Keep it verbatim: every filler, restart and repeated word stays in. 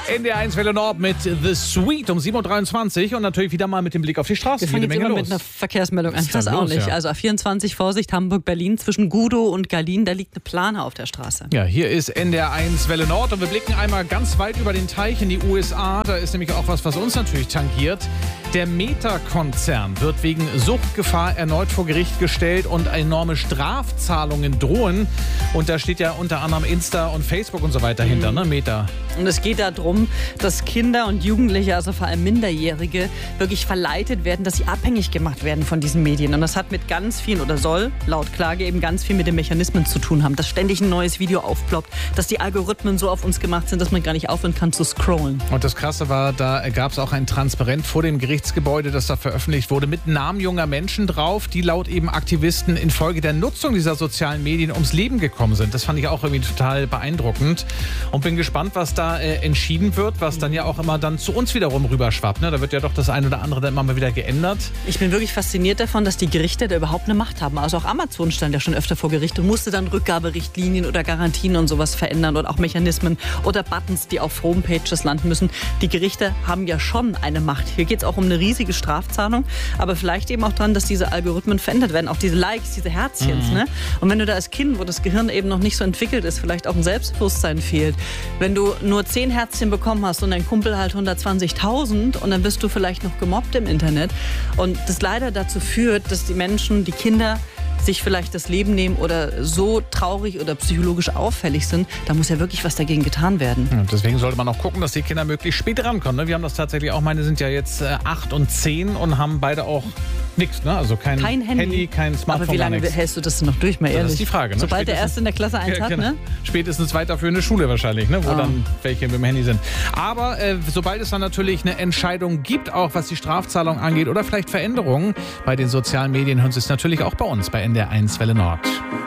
N D R eins Welle Nord mit The Sweet um sieben Uhr dreiundzwanzig und natürlich wieder mal mit dem Blick auf die Straße. Wir fangen Jede jetzt Menge immer los. mit einer Verkehrsmeldung an. Was ist Das denn auch los, nicht. ja? Also A vierundzwanzig, Vorsicht, Hamburg-Berlin zwischen Gudow und Garlin, da liegt eine Plane auf der Straße. Ja, hier ist N D R eins Welle Nord und wir blicken einmal ganz weit über den Teich in die U S A. Da ist nämlich auch was, was uns natürlich tangiert. Der Meta-Konzern wird wegen Suchtgefahr erneut vor Gericht gestellt und enorme Strafzahlungen drohen. Und da steht ja unter anderem Insta und Facebook und so weiter mhm. hinter, ne? Meta. Und es geht darum, dass Kinder und Jugendliche, also vor allem Minderjährige, wirklich verleitet werden, dass sie abhängig gemacht werden von diesen Medien. Und das hat mit ganz vielen, oder soll laut Klage eben ganz viel mit den Mechanismen zu tun haben. Dass ständig ein neues Video aufploppt, dass die Algorithmen so auf uns gemacht sind, dass man gar nicht aufhören kann zu scrollen. Und das Krasse war, da gab es auch ein Transparent vor dem Gerichtsgebäude, das da veröffentlicht wurde, mit Namen junger Menschen drauf, die laut eben Aktivisten infolge der Nutzung dieser sozialen Medien ums Leben gekommen sind. Das fand ich auch irgendwie total beeindruckend und bin gespannt, was da äh, entschieden wird, was dann ja auch immer dann zu uns wiederum rüberschwappt. Ne? Da wird ja doch das eine oder andere dann immer mal wieder geändert. Ich bin wirklich fasziniert davon, dass die Gerichte da überhaupt eine Macht haben. Also auch Amazon stand ja schon öfter vor Gericht und musste dann Rückgaberichtlinien oder Garantien und sowas verändern und auch Mechanismen oder Buttons, die auf Homepages landen müssen. Die Gerichte haben ja schon eine Macht. Hier geht es auch um eine riesige Strafzahlung, aber vielleicht eben auch daran, dass diese Algorithmen verändert werden. Auch diese Likes, diese Herzchens. Mhm. Ne? Und wenn du da als Kind, wo das Gehirn eben noch nicht so entwickelt ist, vielleicht auch ein Selbstbewusstsein fehlt, wenn du nur zehn Herzchen bekommen hast und dein Kumpel halt hundertzwanzigtausend und dann wirst du vielleicht noch gemobbt im Internet und das leider dazu führt, dass die Menschen, die Kinder sich vielleicht das Leben nehmen oder so traurig oder psychologisch auffällig sind, da muss ja wirklich was dagegen getan werden. Ja, deswegen sollte man auch gucken, dass die Kinder möglichst spät rankommen. Ne? Wir haben das tatsächlich auch, meine sind ja jetzt äh, acht und zehn und haben beide auch nichts, ne? Also kein, kein Handy. Handy, kein Smartphone. Aber wie lange hältst du das denn noch durch, mal ehrlich? Das ist die Frage. Ne? Sobald der Erste in der Klasse eins ja, hat, genau. ne? Spätestens weiterführende Schule wahrscheinlich, ne? Wo oh. dann welche mit dem Handy sind. Aber äh, sobald es dann natürlich eine Entscheidung gibt, auch was die Strafzahlung angeht oder vielleicht Veränderungen bei den sozialen Medien, hören Sie es natürlich auch bei uns bei N D R eins Welle Nord.